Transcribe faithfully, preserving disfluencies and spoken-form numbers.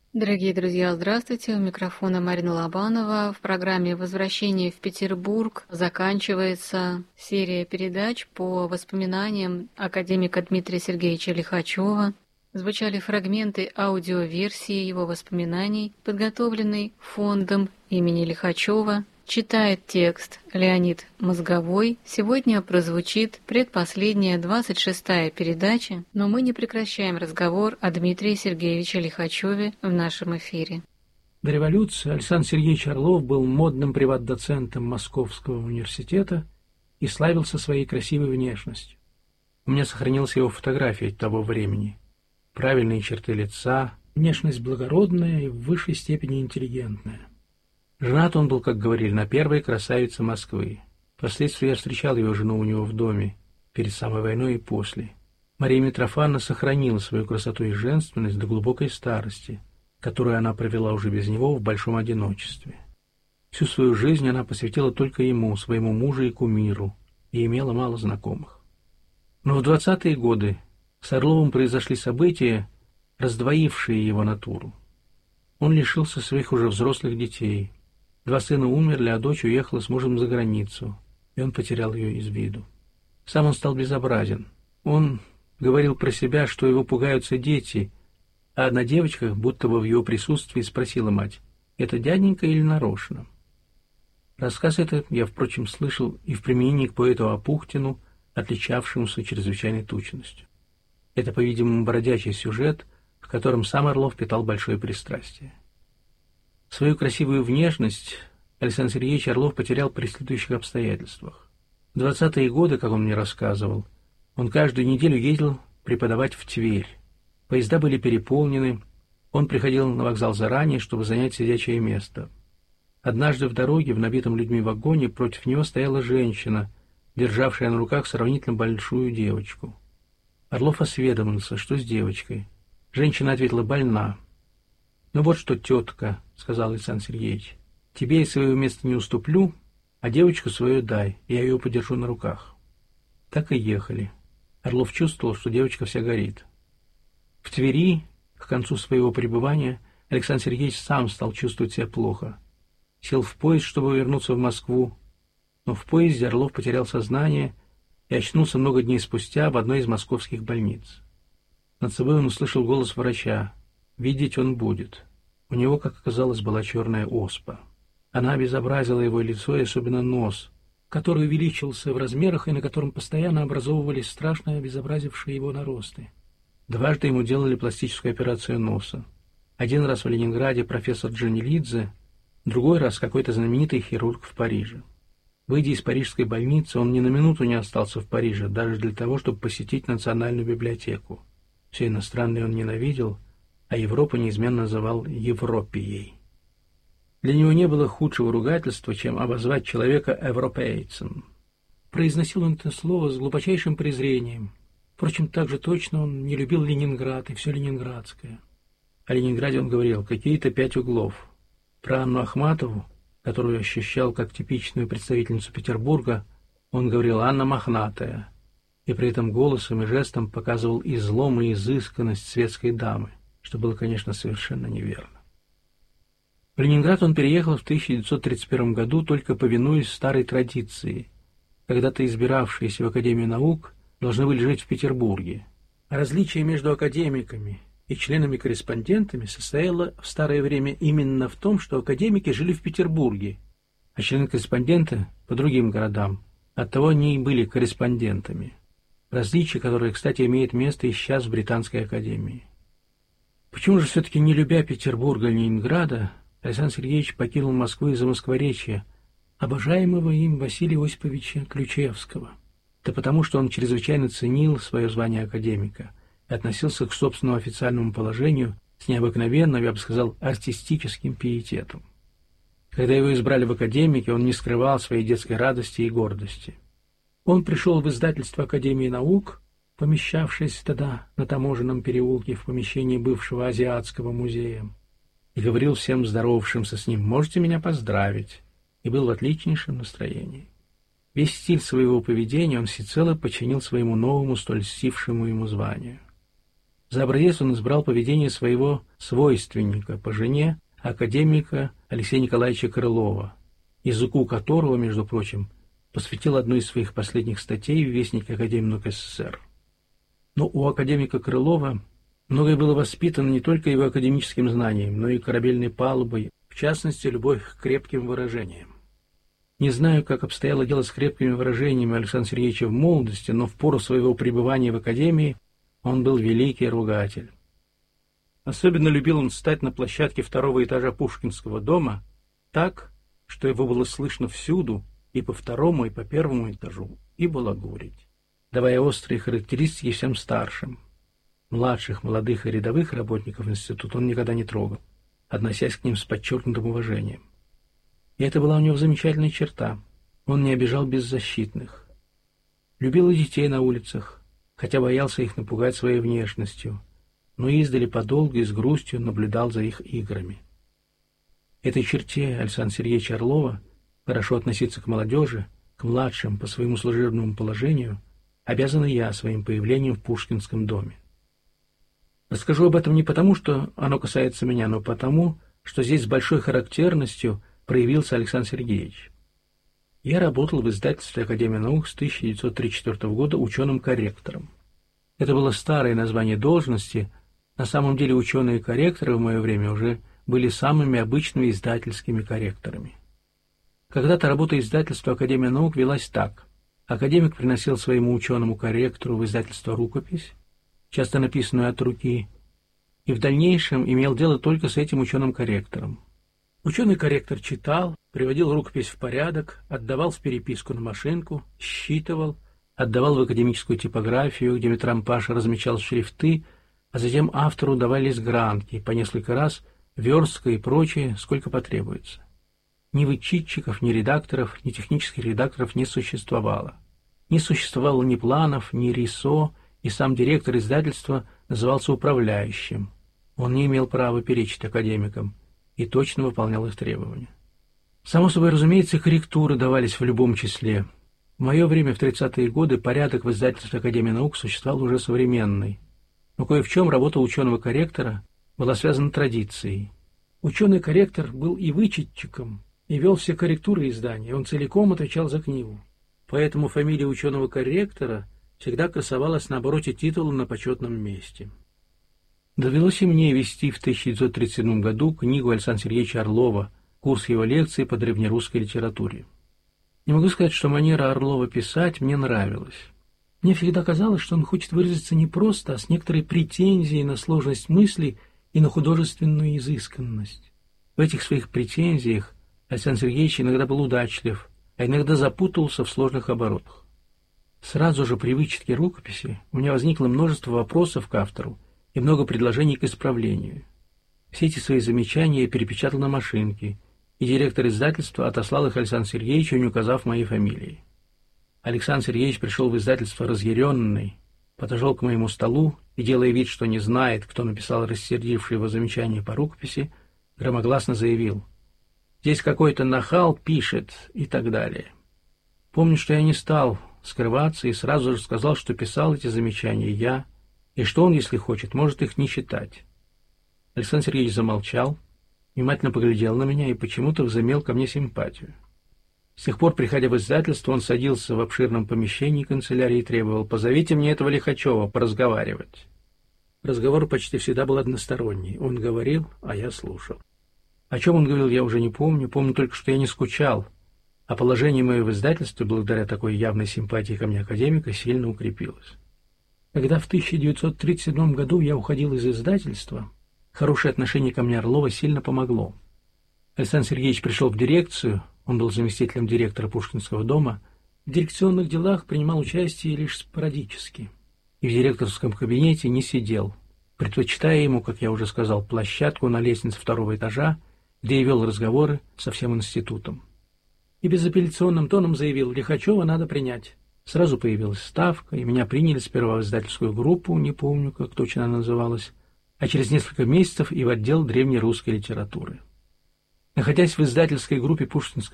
Дорогие друзья, здравствуйте! У микрофона Марина Лобанова. В программе «Возвращение в Петербург» заканчивается серия передач по воспоминаниям академика Дмитрия Сергеевича Лихачева. Звучали фрагменты аудиоверсии его воспоминаний, подготовленной фондом имени Лихачева. Читает текст Леонид Мозговой. Сегодня прозвучит предпоследняя двадцать шестая передача, но мы не прекращаем разговор о Дмитрии Сергеевиче Лихачеве в нашем эфире. До революции Александр Сергеевич Орлов был модным приват-доцентом Московского университета и славился своей красивой внешностью. У меня сохранилась его фотография того времени. Правильные черты лица, внешность благородная и в высшей степени интеллигентная. Женат он был, как говорили, на первой красавице Москвы. Впоследствии я встречал его жену у него в доме, перед самой войной и после. Мария Митрофановна сохранила свою красоту и женственность до глубокой старости, которую она провела уже без него в большом одиночестве. Всю свою жизнь она посвятила только ему, своему мужу и кумиру, и имела мало знакомых. Но в двадцатые годы с Орловым произошли события, раздвоившие его натуру. Он лишился своих уже взрослых детей. Два сына умерли, а дочь уехала с мужем за границу, и он потерял ее из виду. Сам он стал безобразен. Он говорил про себя, что его пугаются дети, а одна девочка, будто бы в его присутствии, спросила мать, «Это дяденька или нарочно?» Рассказ этот я, впрочем, слышал и в применении к поэту Апухтину, отличавшемуся чрезвычайной тучностью. Это, по-видимому, бродячий сюжет, в котором сам Орлов питал большое пристрастие. Свою красивую внешность Александр Сергеевич Орлов потерял при следующих обстоятельствах. В двадцатые годы, как он мне рассказывал, он каждую неделю ездил преподавать в Тверь. Поезда были переполнены, он приходил на вокзал заранее, чтобы занять сидячее место. Однажды в дороге, в набитом людьми вагоне, против него стояла женщина, державшая на руках сравнительно большую девочку. Орлов осведомился, что с девочкой. Женщина ответила, больна. «Ну вот что, тетка», — сказал Александр Сергеевич, — «тебе я своего места не уступлю, а девочку свою дай, я ее подержу на руках». Так и ехали. Орлов чувствовал, что девочка вся горит. В Твери, к концу своего пребывания, Александр Сергеевич сам стал чувствовать себя плохо. Сел в поезд, чтобы вернуться в Москву, но в поезде Орлов потерял сознание и очнулся много дней спустя в одной из московских больниц. Над собой он услышал голос врача. Видеть он будет. У него, как оказалось, была черная оспа. Она обезобразила его лицо и особенно нос, который увеличился в размерах и на котором постоянно образовывались страшно обезобразившие его наросты. Дважды ему делали пластическую операцию носа. Один раз в Ленинграде профессор Джанилидзе, другой раз какой-то знаменитый хирург в Париже. Выйдя из парижской больницы, он ни на минуту не остался в Париже, даже для того, чтобы посетить Национальную библиотеку. Все иностранное он ненавидел, а Европу неизменно называл Европией. Для него не было худшего ругательства, чем обозвать человека европейцем. Произносил он это слово с глубочайшим презрением. Впрочем, так же точно он не любил Ленинград и все ленинградское. О Ленинграде он говорил «какие-то пять углов». Про Анну Ахматову, которую ощущал как типичную представительницу Петербурга, он говорил «Анна мохнатая», и при этом голосом и жестом показывал излом и изысканность светской дамы, что было, конечно, совершенно неверно. В Ленинград он переехал в тысяча девятьсот тридцать первом году, только повинуясь старой традиции. Когда-то избиравшиеся в Академию наук должны были жить в Петербурге. А различие между академиками и членами-корреспондентами состояло в старое время именно в том, что академики жили в Петербурге, а члены-корреспонденты по другим городам. Оттого они и были корреспондентами. Различие, которое, кстати, имеет место и сейчас в Британской академии. Почему же все-таки, не любя Петербурга и Ленинграда, Александр Сергеевич покинул Москву из-за Москворечья, обожаемого им Василия Осиповича Ключевского? Да потому, что он чрезвычайно ценил свое звание академика и относился к собственному официальному положению с необыкновенным, я бы сказал, артистическим пиететом. Когда его избрали в академике, он не скрывал своей детской радости и гордости. Он пришел в издательство Академии наук, помещавшееся тогда на Таможенном переулке в помещении бывшего Азиатского музея, и говорил всем здоровавшимся с ним: «Можете меня поздравить», и был в отличнейшем настроении. Весь стиль своего поведения он всецело подчинил своему новому, столь льстившему ему званию. За образец он избрал поведение своего свойственника по жене, академика Алексея Николаевича Крылова, языку которого, между прочим, посвятил одну из своих последних статей в Вестнике Академии наук СССР. Но у академика Крылова многое было воспитано не только его академическим знанием, но и корабельной палубой, в частности, любовь к крепким выражениям. Не знаю, как обстояло дело с крепкими выражениями Александра Сергеевича в молодости, но в пору своего пребывания в академии он был великий ругатель. Особенно любил он встать на площадке второго этажа Пушкинского дома так, что его было слышно всюду, и по второму, и по первому этажу, и балагурить, давая острые характеристики всем старшим. Младших, молодых и рядовых работников института он никогда не трогал, относясь к ним с подчеркнутым уважением. И это была у него замечательная черта. Он не обижал беззащитных. Любил и детей на улицах, хотя боялся их напугать своей внешностью, но издали подолгу и с грустью наблюдал за их играми. Этой черте Александра Сергеевича Орлова хорошо относиться к молодежи, к младшим по своему служебному положению, обязан и я своим появлением в Пушкинском доме. Расскажу об этом не потому, что оно касается меня, но потому, что здесь с большой характерностью проявился Александр Сергеевич. Я работал в издательстве Академии наук с тысяча девятьсот тридцать четвёртого года ученым-корректором. Это было старое название должности. На самом деле ученые-корректоры в мое время уже были самыми обычными издательскими корректорами. Когда-то работа издательства Академии наук велась так. Академик приносил своему ученому-корректору в издательство рукопись, часто написанную от руки, и в дальнейшем имел дело только с этим ученым-корректором. Ученый-корректор читал, приводил рукопись в порядок, отдавал в переписку на машинку, считывал, отдавал в академическую типографию, где Митрам Паша размечал шрифты, а затем автору давались гранки, по несколько раз, верстка и прочее, сколько потребуется. Ни вычитчиков, ни редакторов, ни технических редакторов не существовало. Не существовало ни планов, ни РИСО, и сам директор издательства назывался управляющим. Он не имел права перечить академикам и точно выполнял их требования. Само собой, разумеется, корректуры давались в любом числе. В мое время, в тридцатые годы, порядок в издательстве Академии наук существовал уже современный. Но кое в чем работа ученого-корректора была связана традицией. Ученый-корректор был и вычетчиком, и вел все корректуры издания, он целиком отвечал за книгу. Поэтому фамилия ученого-корректора всегда красовалась на обороте титула на почетном месте. Довелось и мне вести в тысяча девятьсот тридцать седьмом году книгу Александра Сергеевича Орлова, курс его лекций по древнерусской литературе. Не могу сказать, что манера Орлова писать мне нравилась. Мне всегда казалось, что он хочет выразиться не просто, а с некоторой претензией на сложность мыслей и на художественную изысканность. В этих своих претензиях Александр Сергеевич иногда был удачлив, а иногда запутался в сложных оборотах. Сразу же при вычетке рукописи у меня возникло множество вопросов к автору и много предложений к исправлению. Все эти свои замечания я перепечатал на машинке, и директор издательства отослал их Александру Сергеевичу, не указав моей фамилии. Александр Сергеевич пришел в издательство разъяренный, подошел к моему столу и, делая вид, что не знает, кто написал рассердившее его замечание по рукописи, громогласно заявил: «Здесь какой-то нахал пишет» и так далее. Помню, что я не стал скрываться и сразу же сказал, что писал эти замечания я, и что он, если хочет, может их не читать. Александр Сергеевич замолчал, внимательно поглядел на меня и почему-то возымел ко мне симпатию. С тех пор, приходя в издательство, он садился в обширном помещении канцелярии и требовал: «Позовите мне этого Лихачева поразговаривать». Разговор почти всегда был односторонний. Он говорил, а я слушал. О чем он говорил, я уже не помню. Помню только, что я не скучал, а положение мое в издательстве, благодаря такой явной симпатии ко мне академика, сильно укрепилось. Когда в тысяча девятьсот тридцать седьмом году я уходил из издательства, хорошее отношение ко мне Орлова сильно помогло. Александр Сергеевич пришел в дирекцию, он был заместителем директора Пушкинского дома, в дирекционных делах принимал участие лишь спорадически, и в директорском кабинете не сидел, предпочитая ему, как я уже сказал, площадку на лестнице второго этажа, где и вел разговоры со всем институтом. И безапелляционным тоном заявил: «Лихачева надо принять». Сразу появилась ставка, и меня приняли сперва в издательскую группу, не помню, как точно она называлась, а через несколько месяцев и в отдел древнерусской литературы. Находясь в издательской группе Пушкинского